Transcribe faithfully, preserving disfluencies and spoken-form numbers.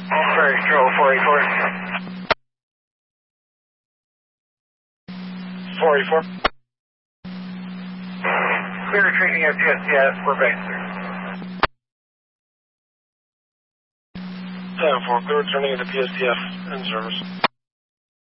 Ferry Control four eighty-four. four eighty-four. Clear retreating at P S T F, we're back, sir. seven four, clear returning into P S T F, in service.